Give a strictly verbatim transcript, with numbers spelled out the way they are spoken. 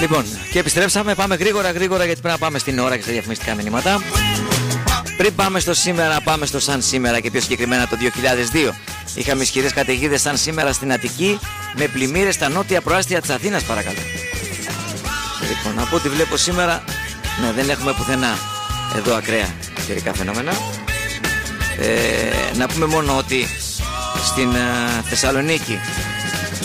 Λοιπόν, και επιστρέψαμε. Πάμε γρήγορα γρήγορα γιατί πρέπει να πάμε στην ώρα και στα διαφημιστικά μηνύματα. Πριν πάμε στο σήμερα, πάμε στο σαν σήμερα και πιο συγκεκριμένα το δύο χιλιάδες δύο. Είχαμε ισχυρές καταιγίδες σαν σήμερα στην Αττική με πλημμύρες στα νότια προάστια της Αθήνας, παρακαλώ. Λοιπόν, από ό,τι βλέπω σήμερα, ναι, δεν έχουμε πουθενά εδώ ακραία καιρικά φαινόμενα. Ε, να πούμε μόνο ότι στην uh, Θεσσαλονίκη